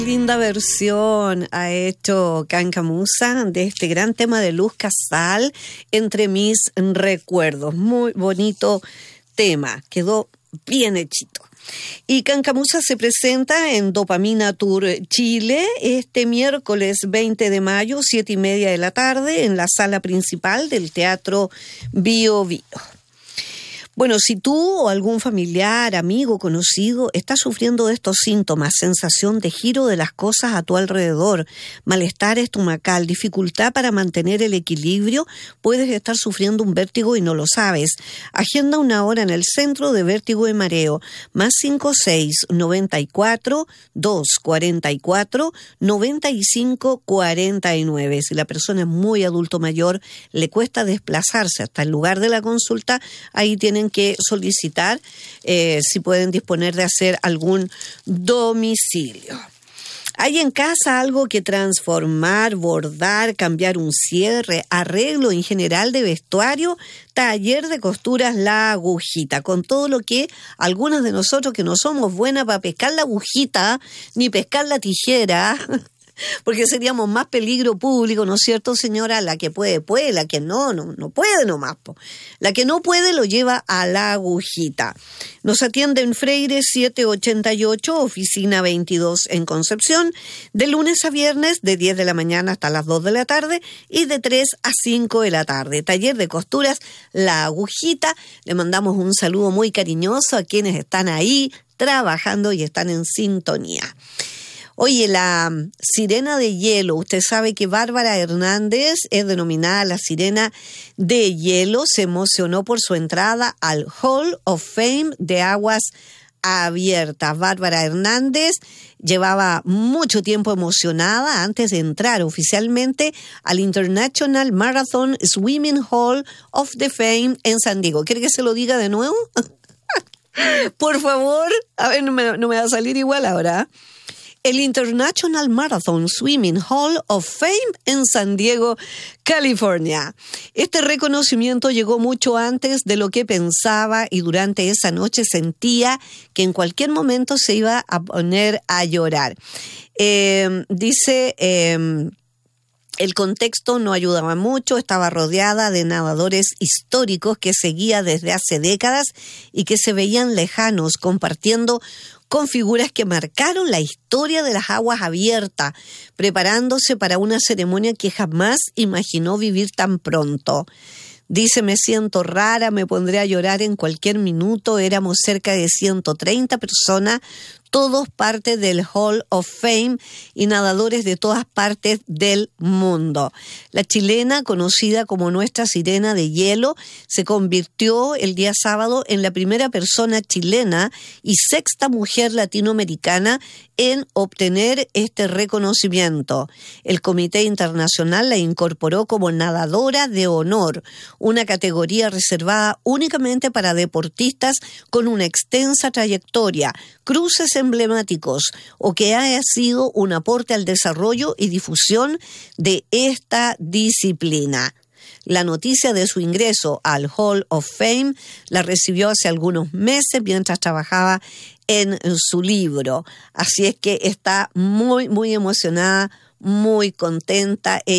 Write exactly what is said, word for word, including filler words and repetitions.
Linda versión ha hecho Cancamusa de este gran tema de Luz Casal, Entre mis recuerdos. Muy bonito tema, quedó bien hechito. Y Cancamusa se presenta en Dopamina Tour Chile este miércoles veinte de mayo, siete y media de la tarde, en la sala principal del Teatro Bio Bio. Bueno, si tú o algún familiar, amigo, conocido está sufriendo de estos síntomas, sensación de giro de las cosas a tu alrededor, malestar estomacal, dificultad para mantener el equilibrio, puedes estar sufriendo un vértigo y no lo sabes. Agenda una hora en el Centro de Vértigo y Mareo, más cinco seis noventa y cuatro, dos cuarenta y cuatro, noventa y cinco cuarenta y nueve. Si la persona es muy adulto mayor, le cuesta desplazarse hasta el lugar de la consulta, ahí tienen que solicitar eh, si pueden disponer de hacer algún domicilio. ¿Hay en casa algo que transformar, bordar, cambiar un cierre, arreglo en general de vestuario? Taller de Costuras La Agujita, con todo lo que algunos de nosotros que no somos buenas para pescar la agujita ni pescar la tijera, porque seríamos más peligro público, ¿no es cierto, señora? La que puede, puede, la que no, no, no puede nomás, po. La que no puede lo lleva a la agujita. Nos atiende en Freire setecientos ochenta y ocho, oficina veintidós en Concepción, de lunes a viernes de diez de la mañana hasta las dos de la tarde y de tres a cinco de la tarde. Taller de Costuras La Agujita. Le mandamos un saludo muy cariñoso a quienes están ahí trabajando y están en sintonía. Oye, la Sirena de Hielo, usted sabe que Bárbara Hernández es denominada la Sirena de Hielo, se emocionó por su entrada al Hall of Fame de Aguas Abiertas. Bárbara Hernández llevaba mucho tiempo emocionada antes de entrar oficialmente al International Marathon Swimming Hall of the Fame en San Diego. ¿Quiere que se lo diga de nuevo? Por favor, a ver, no me, no me va a salir igual ahora. El International Marathon Swimming Hall of Fame en San Diego, California. Este reconocimiento llegó mucho antes de lo que pensaba y durante esa noche sentía que en cualquier momento se iba a poner a llorar. Eh, dice... Eh, El contexto no ayudaba mucho, estaba rodeada de nadadores históricos que seguía desde hace décadas y que se veían lejanos, compartiendo con figuras que marcaron la historia de las aguas abiertas, preparándose para una ceremonia que jamás imaginó vivir tan pronto. Dice, me siento rara, me pondré a llorar en cualquier minuto. Éramos cerca de ciento treinta personas, todos parte del Hall of Fame y nadadores de todas partes del mundo. La chilena, conocida como nuestra Sirena de Hielo, se convirtió el día sábado en la primera persona chilena y sexta mujer latinoamericana en obtener este reconocimiento. El Comité Internacional la incorporó como nadadora de honor, una categoría reservada únicamente para deportistas con una extensa trayectoria, cruces emblemáticos o que haya sido un aporte al desarrollo y difusión de esta disciplina. La noticia de su ingreso al Hall of Fame la recibió hace algunos meses mientras trabajaba en su libro. Así es que está muy, muy emocionada, muy contenta.